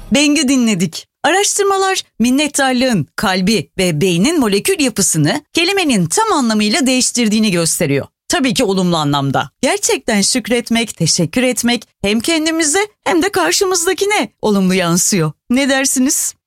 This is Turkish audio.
Bengü dinledik. Araştırmalar minnettarlığın kalbi ve beynin molekül yapısını kelimenin tam anlamıyla değiştirdiğini gösteriyor. Tabii ki olumlu anlamda. Gerçekten şükretmek, teşekkür etmek hem kendimize hem de karşımızdakine olumlu yansıyor. Ne dersiniz?